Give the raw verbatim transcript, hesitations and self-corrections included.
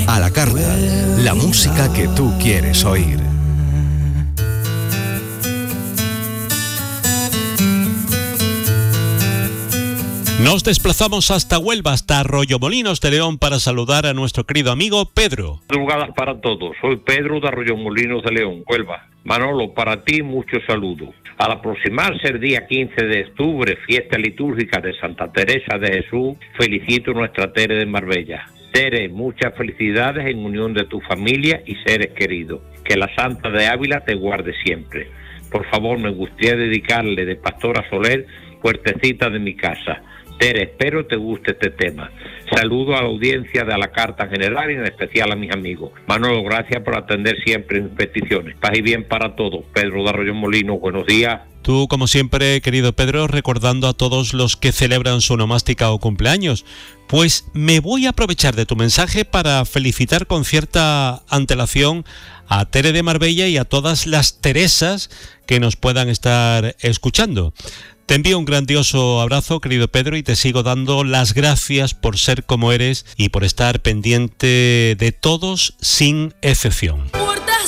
A la carta, la música que tú quieres oír. Nos desplazamos hasta Huelva, hasta Arroyomolinos de León, para saludar a nuestro querido amigo Pedro. Madrugadas para todos, soy Pedro de Arroyomolinos de León, Huelva. Manolo, para ti muchos saludos. Al aproximarse el día quince de octubre, fiesta litúrgica de Santa Teresa de Jesús, felicito a nuestra Tere de Marbella. Tere, muchas felicidades en unión de tu familia y seres queridos. Que la Santa de Ávila te guarde siempre. Por favor, me gustaría dedicarle de Pastora Soler, Puertecita de mi casa. Tere, espero te guste este tema. Saludo a la audiencia de A la Carta en general y en especial a mis amigos. Manolo, gracias por atender siempre mis peticiones. Paz y bien para todos. Pedro de Arroyomolinos, buenos días. Tú, como siempre, querido Pedro, recordando a todos los que celebran su onomástica o cumpleaños. Pues me voy a aprovechar de tu mensaje para felicitar con cierta antelación a Tere de Marbella y a todas las Teresas que nos puedan estar escuchando. Te envío un grandioso abrazo, querido Pedro, y te sigo dando las gracias por ser como eres y por estar pendiente de todos sin excepción.